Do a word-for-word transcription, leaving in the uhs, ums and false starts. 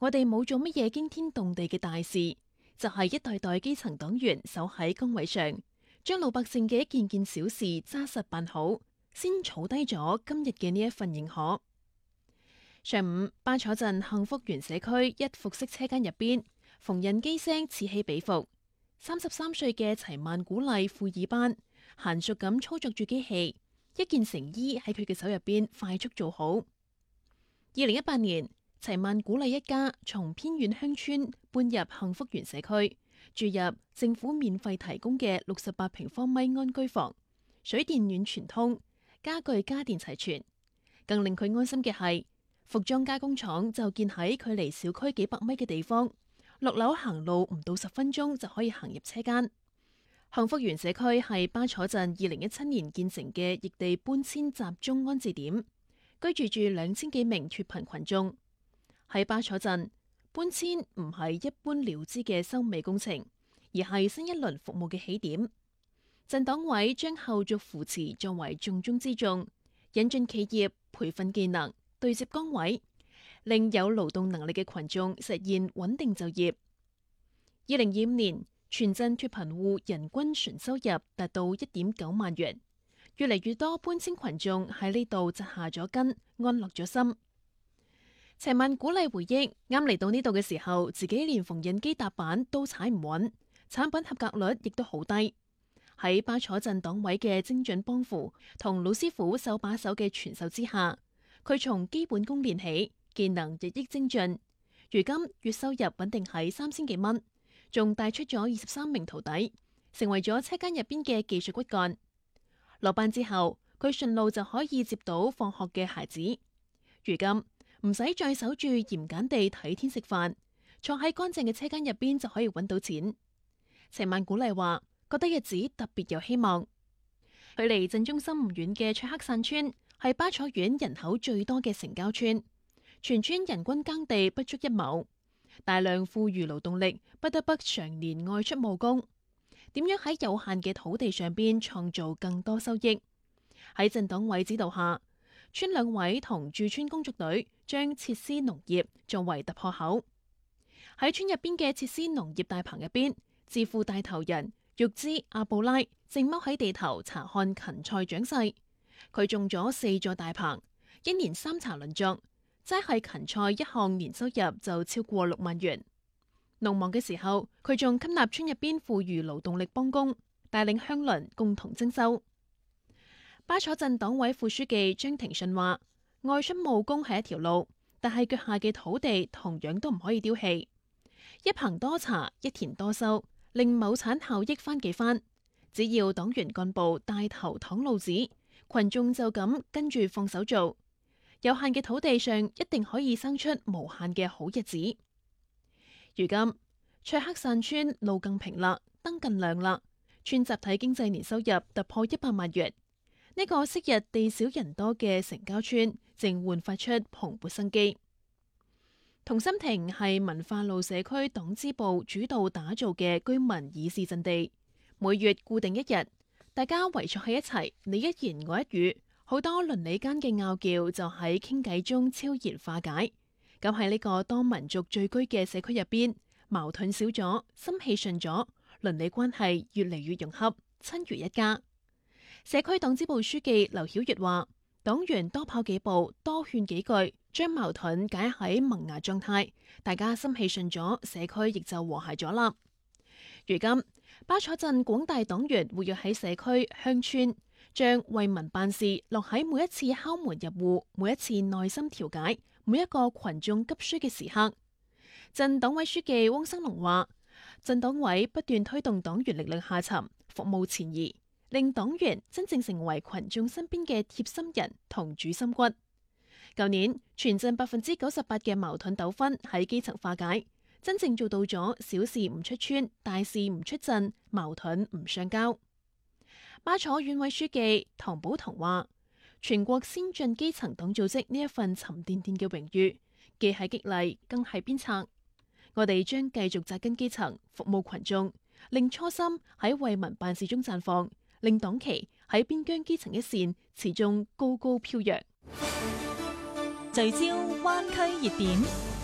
我哋冇做乜嘢驚天動地嘅大事，就係一代代基層黨員守喺崗位上，將老百姓嘅一件件小事紮實辦好，先儲低咗今日嘅呢一份認可。上午，巴楚鎮幸福園社區一服飾車間入邊，縫紉機聲此起彼伏。三十三歲嘅齊萬古麗副二班，嫻熟咁操作住機器，一件成衣喺佢嘅手入邊快速做好。二零一八年，齊萬古麗一家從偏遠鄉村搬入幸福園社區，住入政府免費提供嘅六十八平方米安居房，水電暖全通，家具家電齊全。更令佢安心嘅係，服裝加工廠就建喺距離小區幾百米嘅地方，落樓行路唔到十分鐘就可以行入車間。幸福園社區係巴楚鎮二零一七年建成嘅異地搬遷集中安置點，居住住兩千幾名脫貧群眾。喺巴楚鎮，搬遷唔係一般了之嘅收尾工程，而係新一輪服務嘅起點。鎮黨委將後續扶持作為重中之重，引進企業，培訓技能，對接崗位，令有勞動能力嘅群眾實現穩定就業。二零二五年，全鎮脫貧戶人均純收入達到一點九萬元，越嚟越多搬遷群眾喺呢度紮下咗根，安落咗心。齊萬古麗回憶，啱嚟到呢度嘅時候，自己連縫紉機踏板都踩唔穩，產品合格率亦都好低。喺巴楚鎮黨委嘅精準幫扶同老師傅手把手嘅傳授之下，佢從基本功練起，技能日益精進。如今月收入穩定喺三千幾蚊，仲帶出咗二十三名徒弟，成為咗車間入邊嘅技術骨幹。落班之後，佢順路就可以接到放學嘅孩子。如今唔使再守住嚴謹地睇天食飯，坐喺乾淨嘅車間入邊就可以揾到錢。齊萬古麗話，覺得日子特別有希望。距離鎮中心唔遠嘅卓克散村係巴楚縣人口最多嘅城郊村，全村人均耕地不足一畝，大量富裕勞動力不得不常年外出務工。點樣喺有限嘅土地上邊創造更多收益？喺鎮黨委指導下，村兩委同駐村工作隊將設施農業作為突破口。喺村入邊嘅設施農業大棚入邊，智庫帶頭人玉茲阿布拉正踎喺地頭查看芹菜長勢。佢種咗四座大棚，一年三茬輪作，齋係芹菜一項年收入就超過六萬元。農忙嘅時候，佢仲吸納村入邊富裕勞動力幫工，帶領鄉鄰共同徵收。巴楚鎮黨委副書記張庭順話：外出務工係一條路，但係腳下嘅土地同樣都唔可以丟棄。一棚多茶，一田多收，令畝產效益翻幾番。只要黨員幹部帶頭擋路子，群眾就咁跟住放手做，有限嘅土地上一定可以生出無限嘅好日子。如今卓克散村路更平啦，燈更亮啦，村集體經濟年收入突破一百萬元。呢、這個昔日地少人多嘅城郊村正煥發出蓬勃生機。同心亭係文化路社區黨支部主導打造嘅居民議事陣地，每月固定一日，大家圍坐喺一齊，你一言我一語，好多鄰里間嘅拗撬就喺傾偈中悄然化解。咁喺呢個多民族聚居嘅社區入邊，矛盾少咗，心氣順咗，鄰里關係越嚟越融洽，親如一家。社區黨支部書記劉曉月話：黨員多跑幾步，多勸幾句，將矛盾解喺萌芽狀態，大家心氣順咗，社區亦就和諧咗啦。如今巴楚鎮廣大黨員活躍喺社區鄉村，將為民辦事落喺每一次敲門入戶，每一次耐心調解，每一個群眾急需嘅時刻。鎮黨委書記汪生龍話：鎮黨委不斷推動黨員力量下沉，服務前移，令黨員真正成為群眾身邊嘅貼心人同主心骨。舊年全鎮百分之九十八嘅矛盾糾紛喺基層化解，真正做到咗小事唔出村，大事唔出鎮，矛盾唔上交。巴楚縣委書記唐寶彤話：全國先進基層黨組織呢一份沉甸甸嘅榮譽，既係激勵，更係鞭策。我哋將繼續紮根基層，服務群眾，令初心喺為民辦事中綻放，令黨旗喺邊疆基層一線始終高高飄揚。 聚焦灣區熱點。